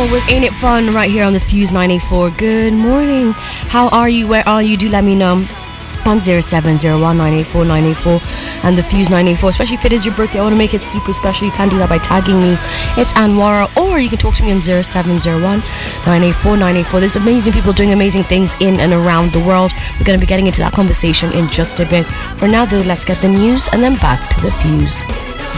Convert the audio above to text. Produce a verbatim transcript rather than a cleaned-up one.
with Ain't It Fun right here on the Fuse nine eight four. Good morning. How are you? Where are you? Do let me know on zero seven zero one nine eight four nine eight four and the Fuse nine eight four. Especially if it is your birthday, I want to make it super special. You can do that by tagging me. It's Anwara, or you can talk to me on zero seven zero one nine eight four nine eight four. There's amazing people doing amazing things in and around the world. We're going to be getting into that conversation in just a bit. For now though, let's get the news and then back to the Fuse.